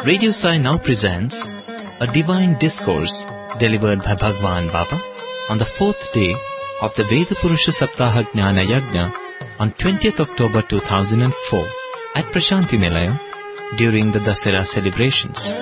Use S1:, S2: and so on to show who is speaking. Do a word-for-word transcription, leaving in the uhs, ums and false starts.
S1: Radio Sai now presents a divine discourse delivered by Bhagwan Baba on the fourth day of the Veda Purusha Saptaha Jnana Yajna on twentieth October two thousand four at Prashanti Nilayam during the Dasara celebrations.